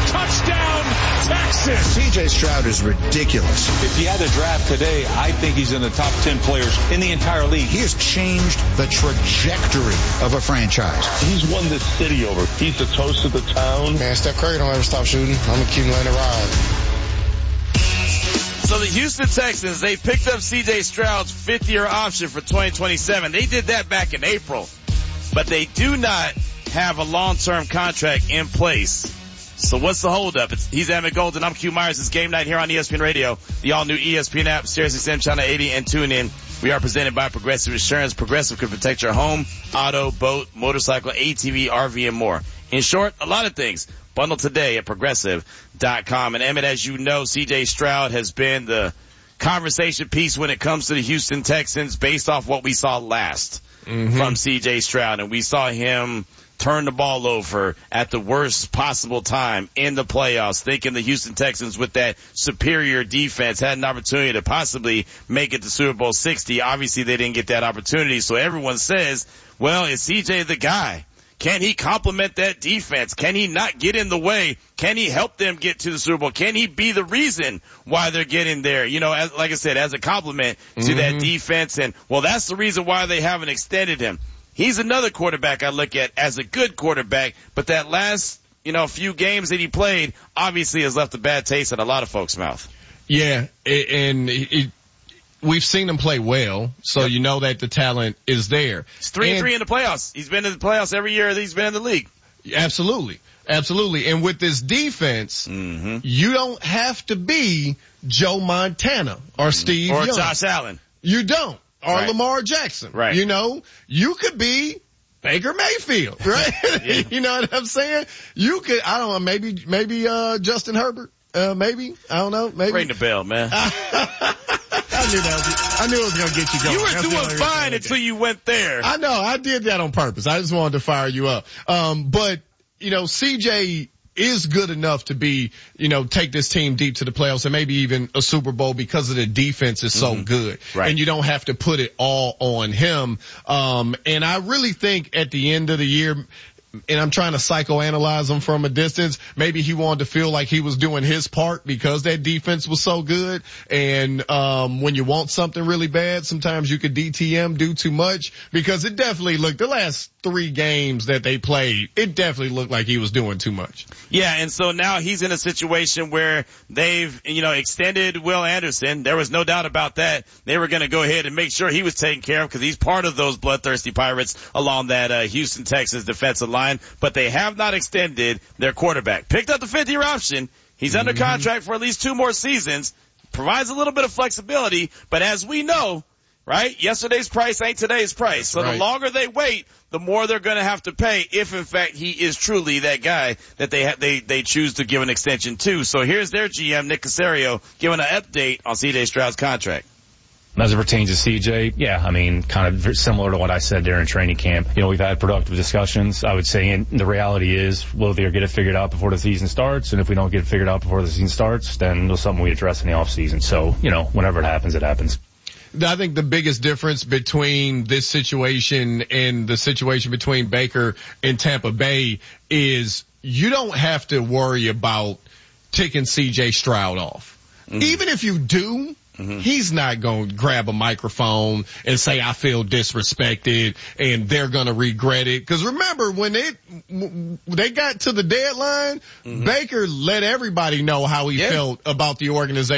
Touchdown, Texas. C.J. Stroud is ridiculous. If he had a draft today, I think he's in the top 10 players in the entire league. He has changed the trajectory of a franchise. He's won this city over. He's the toast of the town. Man, Steph Curry don't ever stop shooting. I'm going to keep letting it ride. So the Houston Texans, they picked up C.J. Stroud's fifth-year option for 2027. They did that back in April. But they do not have a long-term contract in place. So what's the holdup? He's Emmett Golden. I'm Q Myers. It's game night here on ESPN Radio, the all-new ESPN app, SiriusXM Channel 80, and tune in. We are presented by Progressive Insurance. Progressive could protect your home, auto, boat, motorcycle, ATV, RV, and more. In short, a lot of things. Bundle today at Progressive.com. And Emmett, as you know, C.J. Stroud has been the conversation piece when it comes to the Houston Texans based off what we saw last from C.J. Stroud. And we saw him turn the ball over at the worst possible time in the playoffs, thinking the Houston Texans with that superior defense had an opportunity to possibly make it to Super Bowl 60. Obviously, they didn't get that opportunity. So everyone says, well, is C.J. the guy? Can he complement that defense? Can he not get in the way? Can he help them get to the Super Bowl? Can he be the reason why they're getting there? You know, like I said, as a compliment to that defense. And, well, that's the reason why they haven't extended him. He's another quarterback I look at as a good quarterback, but that last, few games that he played obviously has left a bad taste in a lot of folks' mouth. Yeah, we've seen him play well, so you know that the talent is there. He's 3-3 in the playoffs. He's been in the playoffs every year that he's been in the league. Absolutely. Absolutely. And with this defense, you don't have to be Joe Montana or Steve or Young. Josh Allen. You don't. Or Right. Lamar Jackson. Right. You could be Baker Mayfield, right? Yeah. You know what I'm saying? You could, I don't know, maybe Justin Herbert, maybe. I don't know, maybe. Ring the bell, man. I knew it was going to get you going. You were doing fine until you went there. I know. I did that on purpose. I just wanted to fire you up. But, CJ is good enough to be, take this team deep to the playoffs and maybe even a Super Bowl because of the defense is so good. Right. And you don't have to put it all on him. And I really think at the end of the year, and I'm trying to psychoanalyze him from a distance, maybe he wanted to feel like he was doing his part because that defense was so good. And when you want something really bad, sometimes you could DTM, do too much, because it definitely looked, the last 3 games that they played, it definitely looked like he was doing too much. Yeah, and so now he's in a situation where they've, extended Will Anderson. There was no doubt about that. They were going to go ahead and make sure he was taken care of because he's part of those bloodthirsty Pirates along that Houston Texans defensive line. But they have not extended their quarterback. Picked up the 5th-year option. He's under contract for at least 2 more seasons. Provides a little bit of flexibility. But as we know, right, yesterday's price ain't today's price. So the longer they wait, the more they're going to have to pay if, in fact, he is truly that guy that they choose to give an extension to. So here's their GM, Nick Caserio, giving an update on C.J. Stroud's contract. As it pertains to CJ, kind of similar to what I said during training camp. We've had productive discussions, I would say, and the reality is we'll either get it figured out before the season starts, and if we don't get it figured out before the season starts, then it's something we address in the offseason. So, whenever it happens, it happens. I think the biggest difference between this situation and the situation between Baker and Tampa Bay is you don't have to worry about ticking C.J. Stroud off. Even if you do, he's not going to grab a microphone and say, I feel disrespected, and they're going to regret it. Because remember, when they got to the deadline, Baker let everybody know how he felt about the organization.